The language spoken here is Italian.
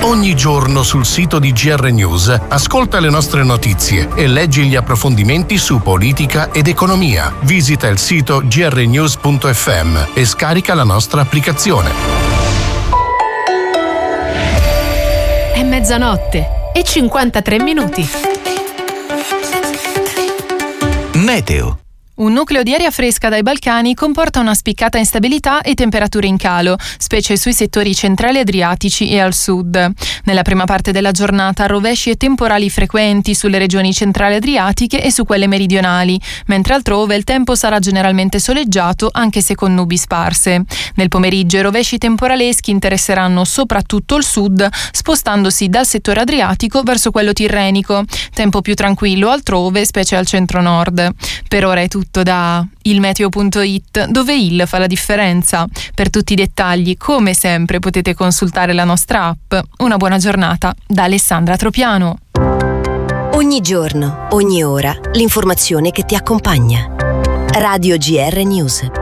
Ogni giorno sul sito di GR News ascolta le nostre notizie e leggi gli approfondimenti su politica ed economia. Visita il sito grnews.fm e scarica la nostra applicazione. È mezzanotte e 53 minuti. Meteo. Un nucleo di aria fresca dai Balcani comporta una spiccata instabilità e temperature in calo, specie sui settori centrali adriatici e al sud. Nella prima parte della giornata rovesci e temporali frequenti sulle regioni centrali adriatiche e su quelle meridionali, mentre altrove il tempo sarà generalmente soleggiato anche se con nubi sparse. Nel pomeriggio i rovesci temporaleschi interesseranno soprattutto il sud, spostandosi dal settore adriatico verso quello tirrenico. Tempo più tranquillo altrove, specie al centro-nord. Per ora è tutto da ilmeteo.it, dove il fa la differenza. Per tutti i dettagli, come sempre, potete consultare la nostra app. Una buona giornata da Alessandra Tropiano. Ogni giorno, ogni ora, l'informazione che ti accompagna. Radio GR News.